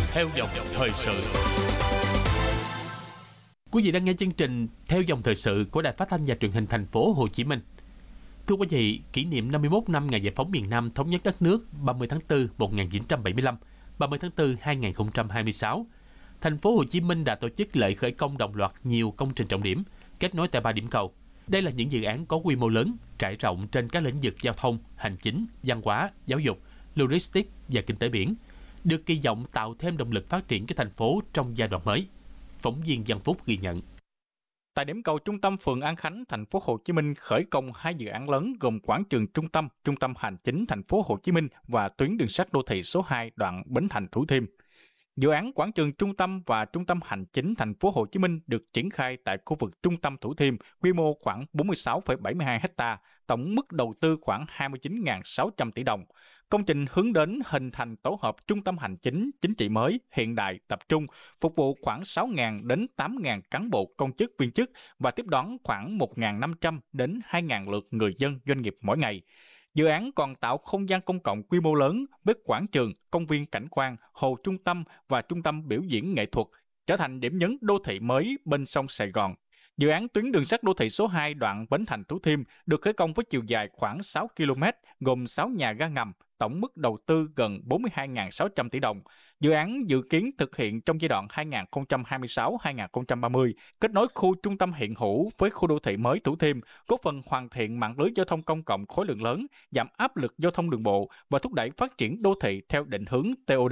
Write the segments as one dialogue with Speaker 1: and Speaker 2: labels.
Speaker 1: theo dòng thời sự. Quý vị đang nghe chương trình Theo dòng thời sự của Đài Phát thanh và Truyền hình Thành phố Hồ Chí Minh. Thưa quý vị, kỷ niệm 51 năm ngày giải phóng miền Nam thống nhất đất nước 30 tháng 4 1975, 30 tháng 4 2026, Thành phố Hồ Chí Minh đã tổ chức lễ khởi công đồng loạt nhiều công trình trọng điểm, kết nối tại 3 điểm cầu. Đây là những dự án có quy mô lớn, trải rộng trên các lĩnh vực giao thông, hành chính, văn hóa, giáo dục, logistics và kinh tế biển, được kỳ vọng tạo thêm động lực phát triển cho thành phố trong giai đoạn mới. Phóng viên Văn Phúc ghi nhận.
Speaker 2: Tại điểm cầu trung tâm phường An Khánh, thành phố Hồ Chí Minh khởi công 2 dự án lớn gồm quảng trường trung tâm hành chính thành phố Hồ Chí Minh và tuyến đường sắt đô thị số 2 đoạn Bến Thành Thủ Thiêm. Dự án quảng trường trung tâm và trung tâm hành chính thành phố Hồ Chí Minh được triển khai tại khu vực trung tâm Thủ Thiêm, quy mô khoảng 46,72 ha, tổng mức đầu tư khoảng 29.600 tỷ đồng. Công trình hướng đến hình thành tổ hợp trung tâm hành chính chính trị mới, hiện đại, tập trung, phục vụ khoảng 6.000 đến 8.000 cán bộ công chức viên chức và tiếp đón khoảng 1.500 đến 2.000 lượt người dân doanh nghiệp mỗi ngày. Dự án còn tạo không gian công cộng quy mô lớn với quảng trường, công viên cảnh quan, hồ trung tâm và trung tâm biểu diễn nghệ thuật, trở thành điểm nhấn đô thị mới bên sông Sài Gòn. Dự án tuyến đường sắt đô thị số 2 đoạn Bến Thành Thủ Thiêm được khởi công với chiều dài khoảng 6 km, gồm 6 nhà ga ngầm, tổng mức đầu tư gần 42.600 tỷ đồng. Dự án dự kiến thực hiện trong giai đoạn 2026-2030, kết nối khu trung tâm hiện hữu với khu đô thị mới Thủ Thiêm, góp phần hoàn thiện mạng lưới giao thông công cộng khối lượng lớn, giảm áp lực giao thông đường bộ và thúc đẩy phát triển đô thị theo định hướng TOD.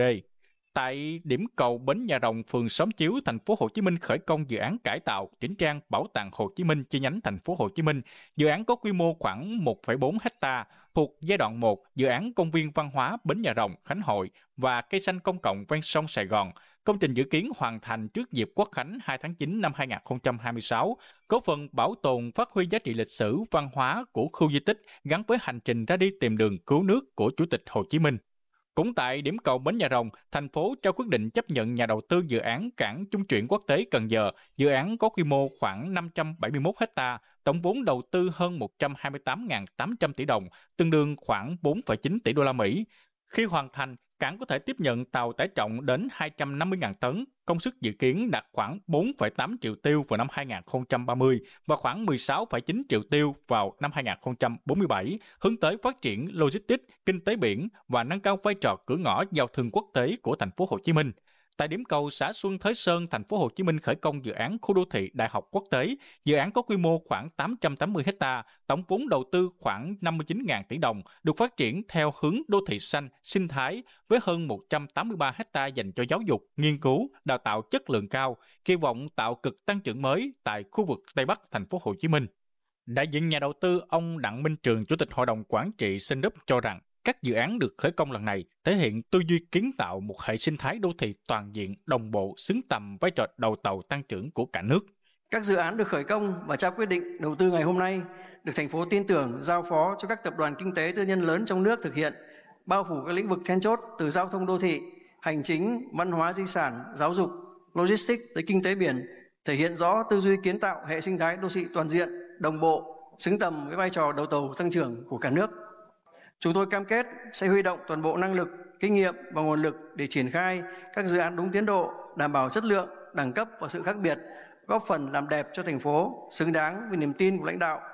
Speaker 2: Tại điểm cầu Bến Nhà Rồng, phường Xóm Chiếu, thành phố Hồ Chí Minh khởi công dự án cải tạo, chỉnh trang Bảo tàng Hồ Chí Minh chi nhánh thành phố Hồ Chí Minh. Dự án có quy mô khoảng 1,4 ha, thuộc giai đoạn 1, dự án công viên văn hóa Bến Nhà Rồng, Khánh Hội và cây xanh công cộng ven sông Sài Gòn. Công trình dự kiến hoàn thành trước dịp Quốc khánh 2 tháng 9 năm 2026, góp phần bảo tồn phát huy giá trị lịch sử văn hóa của khu di tích gắn với hành trình ra đi tìm đường cứu nước của Chủ tịch Hồ Chí Minh. Cũng tại điểm cầu Bến Nhà Rồng, thành phố trao quyết định chấp nhận nhà đầu tư dự án cảng trung chuyển quốc tế Cần Giờ. Dự án có quy mô khoảng 571 ha, tổng vốn đầu tư hơn 128.800 tỷ đồng, tương đương khoảng 4,9 tỷ đô la Mỹ. Khi hoàn thành, cảng có thể tiếp nhận tàu tải trọng đến 250.000 tấn, công suất dự kiến đạt khoảng 4,8 triệu tiêu vào năm 2030 và khoảng 16,9 triệu tiêu vào năm 2047, hướng tới phát triển logistics, kinh tế biển và nâng cao vai trò cửa ngõ giao thương quốc tế của thành phố Hồ Chí Minh. Tại điểm cầu xã Xuân Thới Sơn, thành phố Hồ Chí Minh khởi công dự án khu đô thị Đại học Quốc tế. Dự án có quy mô khoảng 880 ha, tổng vốn đầu tư khoảng 59.000 tỷ đồng, được phát triển theo hướng đô thị xanh, sinh thái với hơn 183 ha dành cho giáo dục, nghiên cứu, đào tạo chất lượng cao, kỳ vọng tạo cực tăng trưởng mới tại khu vực Tây Bắc thành phố Hồ Chí Minh. Đại diện nhà đầu tư ông Đặng Minh Trường, Chủ tịch Hội đồng Quản trị Syngroup cho rằng các dự án được khởi công lần này thể hiện tư duy kiến tạo một hệ sinh thái đô thị toàn diện, đồng bộ, xứng tầm vai trò đầu tàu tăng trưởng của cả nước.
Speaker 3: Các dự án được khởi công và trao quyết định đầu tư ngày hôm nay được thành phố tin tưởng giao phó cho các tập đoàn kinh tế tư nhân lớn trong nước thực hiện, bao phủ các lĩnh vực then chốt từ giao thông đô thị, hành chính, văn hóa di sản, giáo dục, logistics tới kinh tế biển, thể hiện rõ tư duy kiến tạo hệ sinh thái đô thị toàn diện, đồng bộ, xứng tầm với vai trò đầu tàu tăng trưởng của cả nước. Chúng tôi cam kết sẽ huy động toàn bộ năng lực, kinh nghiệm và nguồn lực để triển khai các dự án đúng tiến độ, đảm bảo chất lượng, đẳng cấp và sự khác biệt, góp phần làm đẹp cho thành phố, xứng đáng với niềm tin của lãnh đạo,